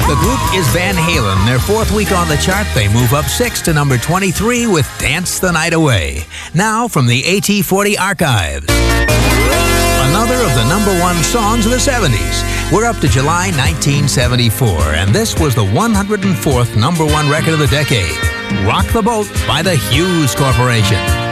The group is Van Halen. Their fourth week on the chart, they move up 6 to number 23 with Dance the Night Away. Now from the AT40 archives. Another of the number one songs of the 70s. We're up to July 1974, and this was the 104th number one record of the decade. Rock the Boat by the Hughes Corporation.